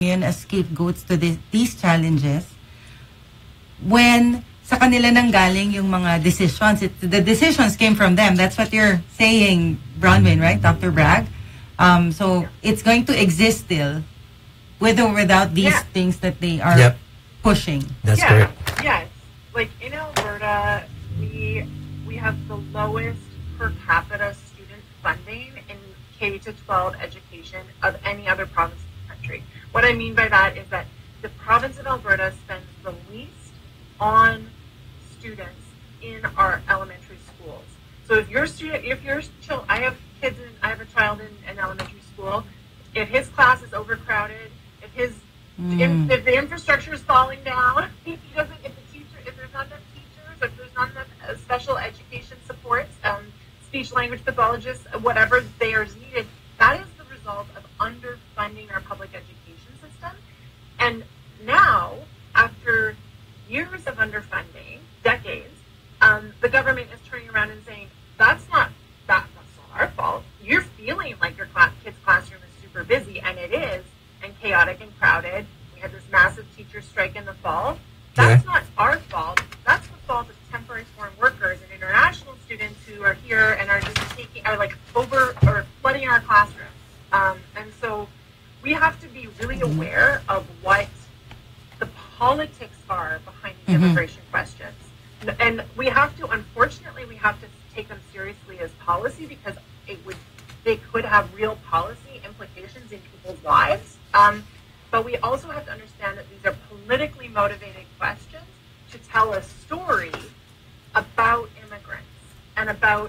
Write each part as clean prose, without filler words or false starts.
yun as scapegoats to these challenges when sa kanila nanggaling yung mga decisions. The decisions came from them. That's what you're saying, Bronwyn, right, Dr. Bragg? So it's going to exist still with or without these things that they are pushing. That's correct. Yes. Like in Alberta, we have the lowest per capita student funding in K-12 education of any other province in the country. What I mean by that is that the province of Alberta spends the least on students in our elementary schools. So if your student, I have a child in elementary school. If his class is overcrowded, if the infrastructure is falling down, if there's not enough teachers, if there's not enough special education supports, speech language pathologists, whatever there is needed, that is the result of underfunding our public education system. And now, after years of underfunding, decades, the government is turning around and saying, that's not our fault. You're feeling like your kid's classroom is super busy, and it is, and chaotic and crowded. We had this massive teacher strike in the fall. That's not our fault. That's the fault of temporary foreign workers and international students who are here and are just flooding our classrooms. And so we have to be really aware of what the politics are behind these immigration questions. And unfortunately, we have to take them seriously as policy because they could have real policy implications in people's lives. But we also have to understand that these are politically motivated questions to tell a story about immigrants and about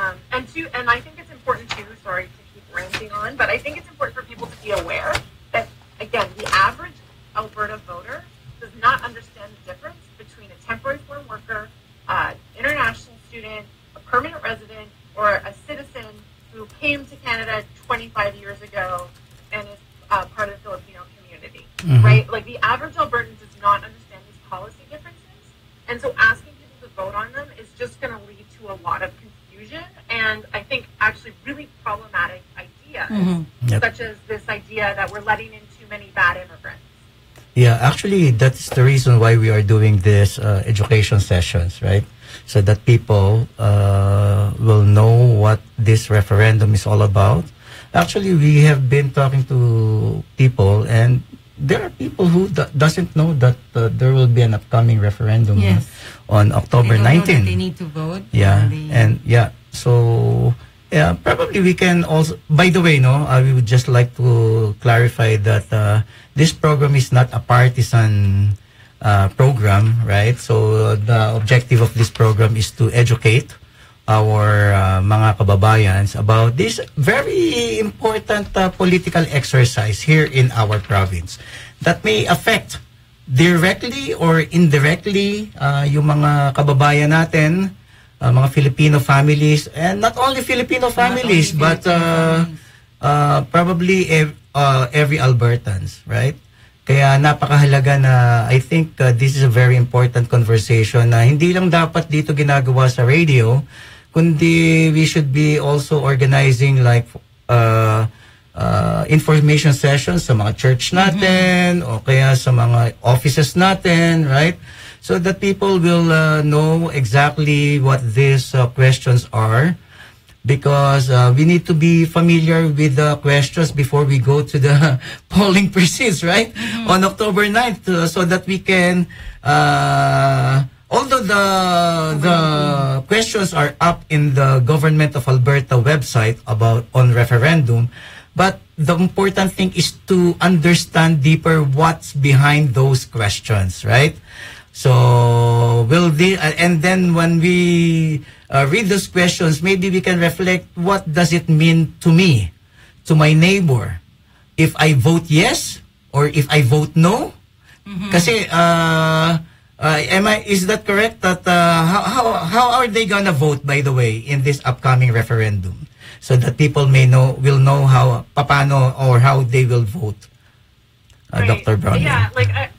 and I think it's important too. Sorry to keep ranting on, but I think it's important for people to be aware that again, the average Alberta voter does not understand the difference between a temporary foreign worker, international student, a permanent resident, or a citizen who came to Canada 25 years ago and is part of the Filipino community, right? Like the average Albertan does not understand these policy differences, and so asking people to vote on them is just going to lead to a lot of confusion and I think actually really problematic ideas, such as this idea that we're letting in too many bad immigrants. Yeah, actually, that's the reason why we are doing this education sessions, right? So that people will know what this referendum is all about. Actually, we have been talking to people, and there are people who doesn't know that there will be an upcoming referendum on October 19th. They need to vote. So probably we can also. By the way, we would just like to clarify that this program is not a partisan program, right? So the objective of this program is to educate our mga kababayans about this very important political exercise here in our province that may affect directly or indirectly yung mga kababayan natin, mga Filipino families, and not only Filipino families, but probably every Albertans, right? Kaya napakahalaga na I think this is a very important conversation na hindi lang dapat dito ginagawa sa radio, kundi we should be also organizing like information sessions sa mga church natin o kaya sa mga offices natin, right? So that people will know exactly what these questions are, because we need to be familiar with the questions before we go to the polling precincts, right? On October 9th, so that we can, although the questions are up in the Government of Alberta website on referendum, but the important thing is to understand deeper what's behind those questions, right? So and then when we read those questions, maybe we can reflect, what does it mean to me, to my neighbor, if I vote yes or if I vote no? Kasi is that correct that how are they gonna vote, by the way, in this upcoming referendum, so that people will know how paano or how they will vote? Right. Dr. Brown. Yeah, like